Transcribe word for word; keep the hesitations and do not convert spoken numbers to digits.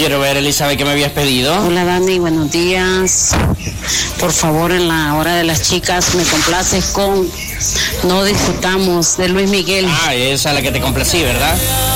quiero ver, Elizabeth, ¿qué me habías pedido? Hola, Dani, buenos días. Por favor, en la hora de las chicas, me complaces con No Discutamos, de Luis Miguel. Ah, esa es la que te complací, ¿verdad?